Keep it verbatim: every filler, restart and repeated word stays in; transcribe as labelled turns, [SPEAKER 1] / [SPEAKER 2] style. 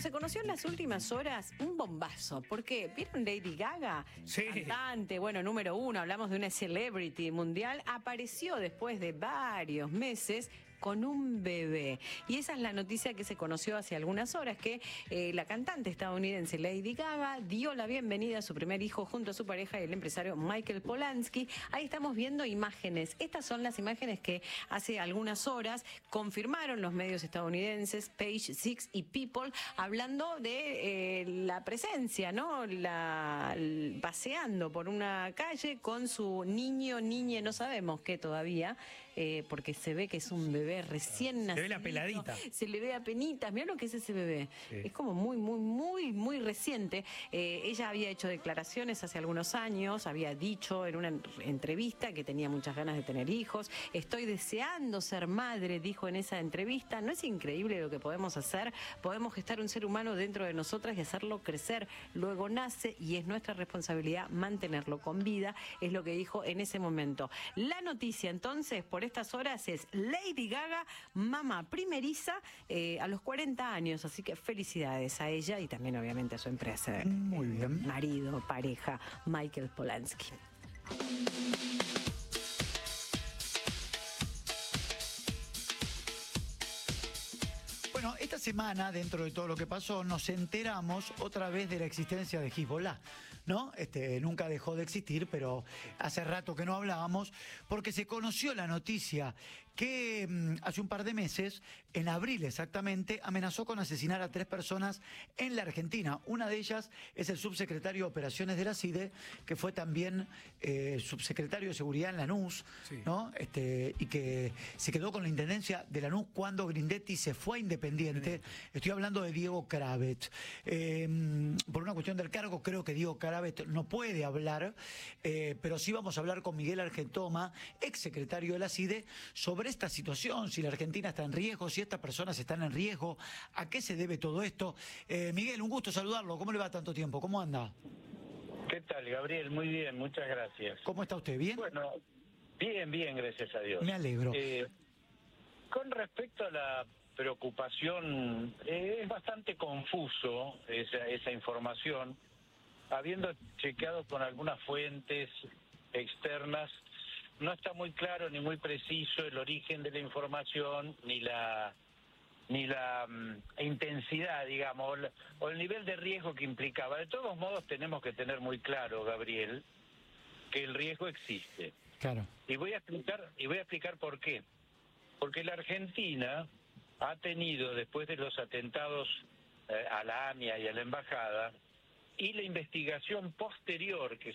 [SPEAKER 1] Bueno, se conoció en las últimas horas un bombazo. ¿Por qué? ¿Vieron Lady Gaga?
[SPEAKER 2] Sí.
[SPEAKER 1] Cantante, bueno, número uno, hablamos de una celebrity mundial. Apareció después de varios meses con un bebé. Y esa es la noticia que se conoció hace algunas horas, que eh, la cantante estadounidense Lady Gaga dio la bienvenida a su primer hijo junto a su pareja y el empresario Michael Polanski. Ahí estamos viendo imágenes. Estas son las imágenes que hace algunas horas confirmaron los medios estadounidenses, Page Six y People, hablando de eh, la presencia, ¿no? La, paseando por una calle con su niño, niña, no sabemos qué todavía, eh, porque se ve que es un bebé recién nacido.
[SPEAKER 2] Se ve la peladita.
[SPEAKER 1] Se le ve a penitas. Mirá lo que es ese bebé. Sí. Es como muy, muy, muy, muy reciente. Eh, ella había hecho declaraciones hace algunos años, había dicho en una entrevista que tenía muchas ganas de tener hijos. Estoy deseando ser madre, dijo en esa entrevista. ¿No es increíble lo que podemos hacer? Podemos gestar un ser humano dentro de nosotras y hacerlo crecer. Luego nace y es nuestra responsabilidad mantenerlo con vida, es lo que dijo en ese momento. La noticia entonces por estas horas es Lady Gaga, mamá primeriza eh, a los cuarenta años, así que felicidades a ella y también obviamente a su empresa.
[SPEAKER 2] Muy bien.
[SPEAKER 1] Marido, pareja, Michael Polanski.
[SPEAKER 2] Bueno, esta semana, dentro de todo lo que pasó, nos enteramos otra vez de la existencia de Hezbollah, ¿no? Este, nunca dejó de existir, pero hace rato que no hablábamos, porque se conoció la noticia que mmm, hace un par de meses, en abril exactamente, amenazó con asesinar a tres personas en la Argentina. Una de ellas es el subsecretario de Operaciones de la C I D E, que fue también eh, subsecretario de Seguridad en Lanús, sí. ¿no? Este, y que se quedó con la intendencia de Lanús cuando Grindetti se fue a Independiente. Estoy hablando de Diego Caravet. Eh, por una cuestión del cargo, creo que Diego Caravet no puede hablar, eh, pero sí vamos a hablar con Miguel Argentoma, exsecretario de la C I D E, sobre esta situación, si la Argentina está en riesgo, si estas personas están en riesgo, a qué se debe todo esto. Eh, Miguel, un gusto saludarlo. ¿Cómo le va tanto tiempo? ¿Cómo anda?
[SPEAKER 3] ¿Qué tal, Gabriel? Muy bien, muchas gracias.
[SPEAKER 2] ¿Cómo está usted? ¿Bien?
[SPEAKER 3] Bueno, bien, bien, gracias a Dios.
[SPEAKER 2] Me alegro.
[SPEAKER 3] Eh, con respecto a la preocupación, eh, es bastante confuso esa, esa información, habiendo chequeado con algunas fuentes externas, no está muy claro ni muy preciso el origen de la información, ni la ni la um, intensidad, digamos, o, la, o el nivel de riesgo que implicaba. De todos modos, tenemos que tener muy claro, Gabriel, que el riesgo existe.
[SPEAKER 2] Claro.
[SPEAKER 3] Y voy a explicar, y voy a explicar por qué. Porque la Argentina ha tenido, después de los atentados eh, a la AMIA y a la Embajada, y la investigación posterior que